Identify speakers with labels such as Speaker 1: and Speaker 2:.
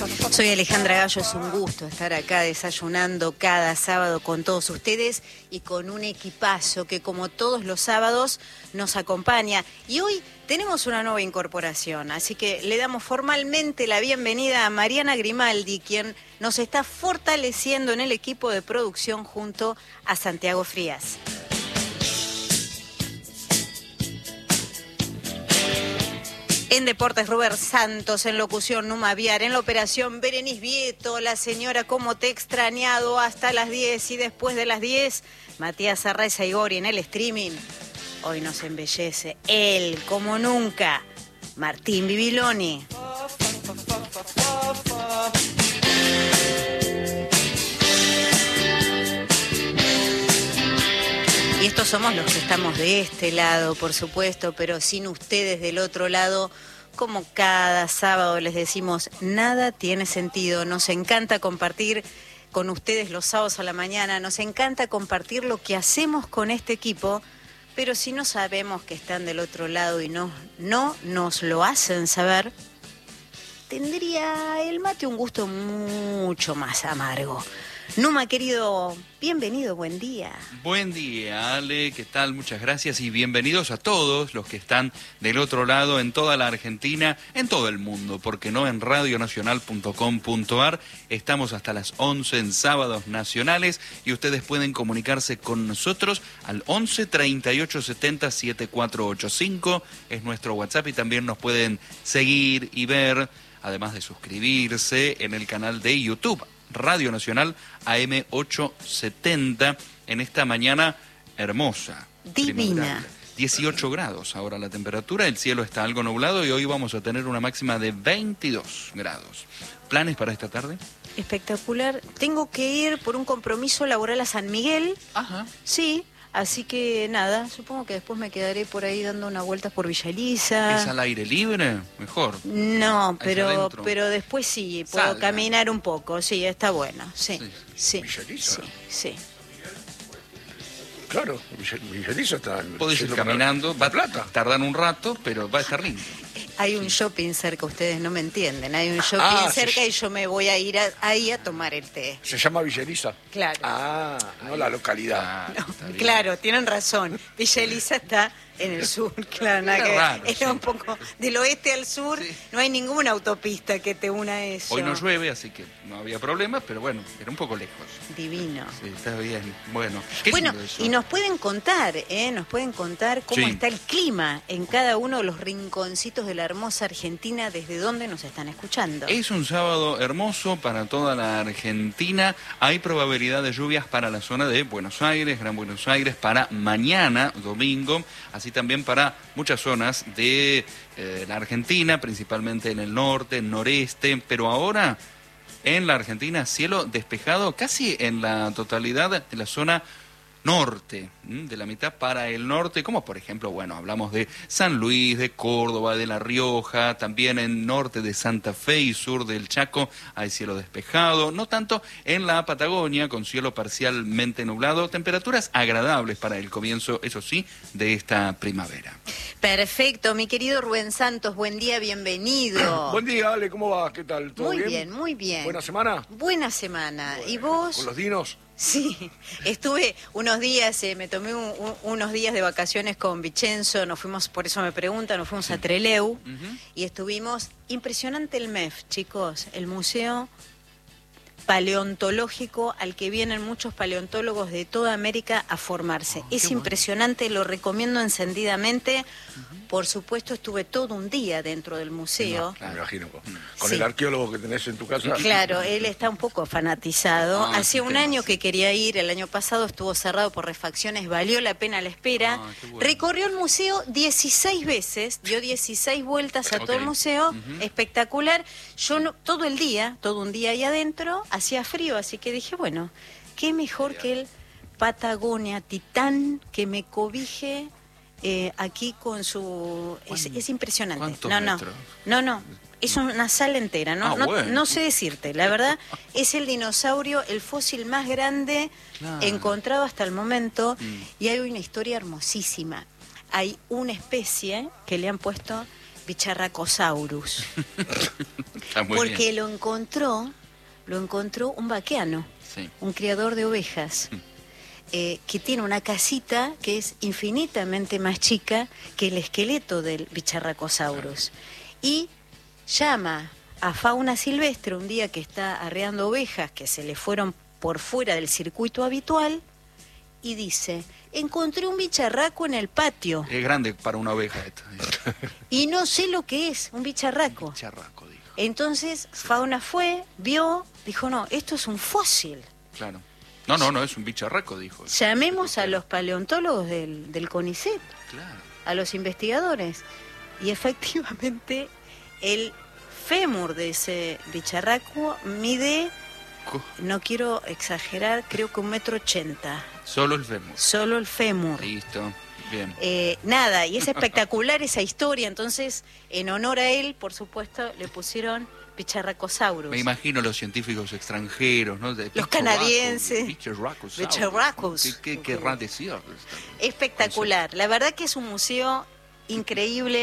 Speaker 1: Soy Alejandra Gallo, es un gusto estar acá desayunando cada sábado con todos ustedes y con un equipazo que como todos los sábados nos acompaña. Y hoy tenemos una nueva incorporación, así que le damos formalmente la bienvenida a Mariana Grimaldi, quien nos está fortaleciendo en el equipo de producción junto a Santiago Frías. En Deportes, Robert Santos, en locución, Numa Viar, en la operación, Berenice Vieto, la señora Como Te He Extrañado, hasta las 10 y después de las 10, Matías Arraiza Igori en el streaming. Hoy nos embellece, él como nunca, Martín Bibiloni. Y estos somos los que estamos de este lado, por supuesto, pero sin ustedes del otro lado, como cada sábado les decimos, nada tiene sentido. Nos encanta compartir con ustedes los sábados a la mañana, nos encanta compartir lo que hacemos con este equipo, pero si no sabemos que están del otro lado y no nos lo hacen saber, tendría el mate un gusto mucho más amargo. Numa, querido, bienvenido, buen día.
Speaker 2: Buen día, Ale, ¿qué tal? Muchas gracias y bienvenidos a todos los que están del otro lado en toda la Argentina, en todo el mundo, porque no en radionacional.com.ar. Estamos hasta las 11 en sábados nacionales y ustedes pueden comunicarse con nosotros al 11 38 70 7485. Es nuestro WhatsApp y también nos pueden seguir y ver, además de suscribirse, en el canal de YouTube. Radio Nacional AM 870 en esta mañana hermosa.
Speaker 1: Divina.
Speaker 2: 18 grados ahora la temperatura, el cielo está algo nublado y hoy vamos a tener una máxima de 22 grados. ¿Planes para esta tarde?
Speaker 1: Espectacular. Tengo que ir por un compromiso laboral a San Miguel.
Speaker 2: Ajá.
Speaker 1: Sí. Así que nada, supongo que después me quedaré por ahí dando una vuelta por Villa Elisa.
Speaker 2: ¿Es al aire libre? Mejor.
Speaker 1: No, pero después sí, puedo caminar un poco, sí, está bueno, sí.
Speaker 3: Villa Elisa.
Speaker 1: Sí.
Speaker 3: Claro, Villa Elisa está...
Speaker 2: Podés ir caminando, va a tardar un rato, pero va a estar lindo.
Speaker 1: Hay un shopping cerca, ustedes no me entienden, hay un shopping cerca y yo me voy a ir ahí a tomar el té.
Speaker 3: ¿Se llama Villa Elisa?
Speaker 1: Claro.
Speaker 3: No la localidad.
Speaker 1: No, claro, tienen razón, Villa Elisa está en el sur, claro, nada que
Speaker 2: raro,
Speaker 1: era un poco del oeste al sur, no hay ninguna autopista que te una a eso.
Speaker 2: Hoy no llueve, así que no había problemas, pero bueno, era un poco lejos.
Speaker 1: Divino.
Speaker 2: Sí, está bien, bueno.
Speaker 1: Bueno, y nos pueden contar, cómo está el clima en cada uno de los rinconcitos de la hermosa Argentina, desde donde nos están escuchando.
Speaker 2: Es un sábado hermoso para toda la Argentina. Hay probabilidad de lluvias para la zona de Buenos Aires, Gran Buenos Aires, para mañana, domingo, así también para muchas zonas de la Argentina, principalmente en el norte, noreste, pero ahora en la Argentina cielo despejado casi en la totalidad de la zona norte, de la mitad para el norte, como por ejemplo, bueno, hablamos de San Luis, de Córdoba, de La Rioja, también en norte de Santa Fe y sur del Chaco hay cielo despejado, no tanto en la Patagonia, con cielo parcialmente nublado, temperaturas agradables para el comienzo, eso sí, de esta primavera.
Speaker 1: Perfecto, mi querido Rubén Santos, buen día, bienvenido.
Speaker 3: Buen día, Ale, ¿cómo va? ¿Qué tal? ¿Todo bien?
Speaker 1: Muy bien.
Speaker 3: ¿Buena semana?
Speaker 1: Buena semana.
Speaker 3: Bueno,
Speaker 1: ¿Y vos?
Speaker 3: ¿Con los dinos?
Speaker 1: Sí, estuve unos días, me tomé unos días de vacaciones con Vicenzo, nos fuimos, por eso me preguntan, nos fuimos a Trelew y estuvimos, impresionante el MEF, chicos, el museo paleontológico al que vienen muchos paleontólogos de toda América a formarse. Es impresionante, lo recomiendo encendidamente. Por supuesto, estuve todo un día dentro del museo.
Speaker 3: Me imagino, con el arqueólogo que tenés en tu casa.
Speaker 1: Claro, él está un poco fanatizado. Hacía un año que quería ir, el año pasado estuvo cerrado por refacciones, valió la pena la espera. Recorrió el museo 16 veces, dio 16 vueltas a todo el museo, espectacular. Yo todo un día ahí adentro, hacía frío, así que dije, bueno, qué mejor que el Patagonia Titán que me cobije aquí con su... Es impresionante.
Speaker 2: ¿Cuántos metros?
Speaker 1: No, es una sala entera, no sé decirte, la verdad, es el dinosaurio, el fósil más grande encontrado hasta el momento, y hay una historia hermosísima. Hay una especie que le han puesto Bicharracosaurus.
Speaker 2: Porque
Speaker 1: bien. lo encontró un vaqueano,
Speaker 2: sí.
Speaker 1: Un criador de ovejas, que tiene una casita que es infinitamente más chica que el esqueleto del Bicharracosaurus. Y llama a fauna silvestre un día que está arreando ovejas que se le fueron por fuera del circuito habitual y dice: encontré un bicharraco en el patio.
Speaker 2: Es grande para una oveja esto.
Speaker 1: Y no sé lo que es, un bicharraco.
Speaker 2: Bicharraco, dijo.
Speaker 1: Entonces fauna fue, vio, dijo: no, esto es un fósil.
Speaker 2: Claro. No, es un bicharraco, dijo.
Speaker 1: Llamemos a los paleontólogos del CONICET,
Speaker 2: claro.
Speaker 1: A los investigadores. Y efectivamente el fémur de ese bicharraco mide, no quiero exagerar, creo que 1,80 m.
Speaker 2: Solo el fémur.
Speaker 1: Solo el fémur.
Speaker 2: Listo, bien.
Speaker 1: Nada, y es espectacular esa historia. Entonces, en honor a él, por supuesto, le pusieron Bicharracosaurus.
Speaker 2: Me imagino los científicos extranjeros, ¿no?
Speaker 1: Los canadienses.
Speaker 2: Bicharracosaurus. ¿Qué querrá decir?
Speaker 1: Espectacular. La verdad que es un museo increíble.